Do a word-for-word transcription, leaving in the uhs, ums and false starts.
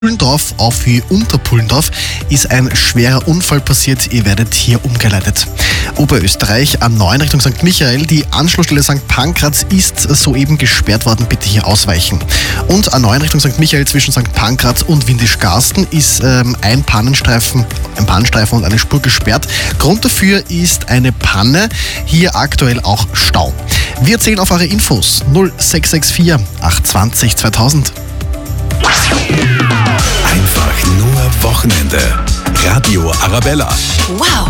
Pullendorf auf wie Unterpullendorf ist ein schwerer Unfall passiert. Ihr werdet hier umgeleitet. Oberösterreich an neun Richtung Sankt Michael. Die Anschlussstelle Sankt Pankraz ist soeben gesperrt worden. Bitte hier ausweichen. Und an neun Richtung Sankt Michael zwischen Sankt Pankraz und Windischgarsten ist ähm, ein Pannenstreifen, ein Pannenstreifen und eine Spur gesperrt. Grund dafür ist eine Panne. Hier aktuell auch Stau. Wir zählen auf eure Infos. null sechs sechs vier acht zwei null zweitausend. Einfach nur Wochenende. Radio Arabella. Wow.